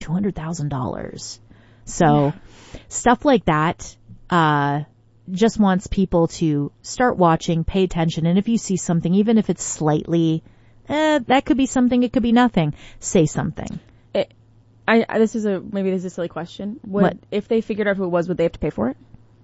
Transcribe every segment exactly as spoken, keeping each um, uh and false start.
two hundred thousand dollars. So yeah. Stuff like that, uh, just wants people to start watching, pay attention. And if you see something, even if it's slightly, eh, that could be something, it could be nothing, say something. It, I, I, this is a, maybe this is a silly question. Would, what? If they figured out who it was, would they have to pay for it?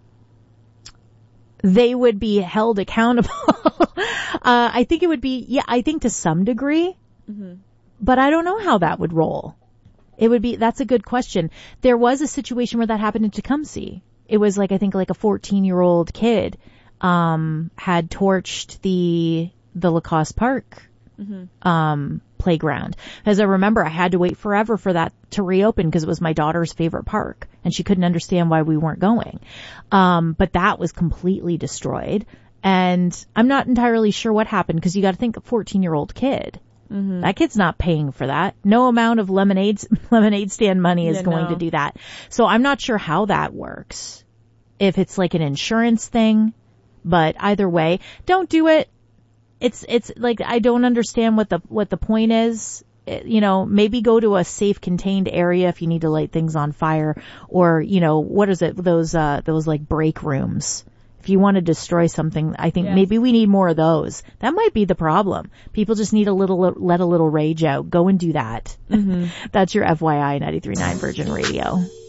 They would be held accountable. uh, I think it would be, yeah, I think to some degree, mm-hmm. but I don't know how that would roll. It would be, that's a good question. There was a situation where that happened in Tecumseh. It was like, I think like a fourteen year old kid, um, had torched the, the Lacoste Park, mm-hmm. um, playground. As I remember, I had to wait forever for that to reopen because it was my daughter's favorite park and she couldn't understand why we weren't going. Um, but that was completely destroyed. And I'm not entirely sure what happened because you got to think a fourteen year old kid. Mm-hmm. That kid's not paying for that. No amount of lemonade, lemonade stand money is yeah, going no. to do that. So I'm not sure how that works. If it's like an insurance thing, but either way, don't do it. It's, it's like, I don't understand what the, what the point is. It, you know, maybe go to a safe contained area if you need to light things on fire or, you know, what is it? Those, uh, those like break rooms. If you want to destroy something, I think yes. maybe we need more of those. That might be the problem. People just need a little, let a little rage out. Go and do that. Mm-hmm. That's your F Y I ninety-three point nine Virgin Radio.